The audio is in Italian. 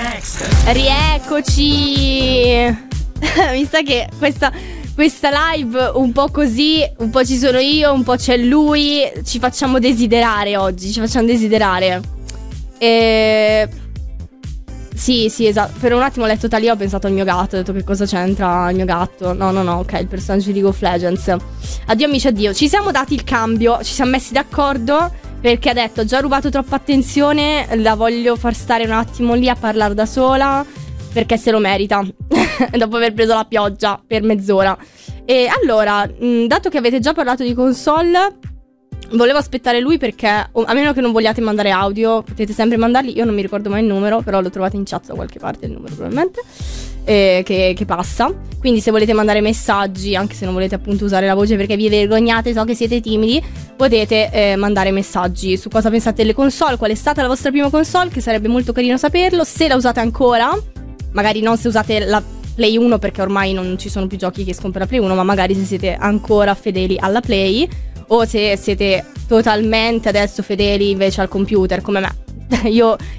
Rieccoci. Mi sa che questa live un po' così, un po' ci sono io, un po' c'è lui. Ci facciamo desiderare oggi, ci facciamo desiderare. Sì, esatto. Per un attimo ho letto Thalia, ho pensato al mio gatto. Ho detto che cosa c'entra il mio gatto. No, ok, il personaggio di League of Legends. Addio amici, addio. Ci siamo dati il cambio, ci siamo messi d'accordo, perché ha detto: ho già rubato troppa attenzione, la voglio far stare un attimo lì a parlare da sola, perché se lo merita. Dopo aver preso la pioggia per mezz'ora. E allora, dato che avete già parlato di console, volevo aspettare lui, perché a meno che non vogliate mandare audio, potete sempre mandarli. Io non mi ricordo mai il numero, però lo trovate in chat da qualche parte il numero probabilmente, che passa. Quindi se volete mandare messaggi, anche se non volete appunto usare la voce perché vi vergognate, so che siete timidi, potete mandare messaggi su cosa pensate delle console, qual è stata la vostra prima console, che sarebbe molto carino saperlo. Se la usate ancora, magari non se usate la Play 1, perché ormai non ci sono più giochi che escono per la Play 1, ma magari se siete ancora fedeli alla Play, o se siete totalmente adesso fedeli invece al computer come me. Io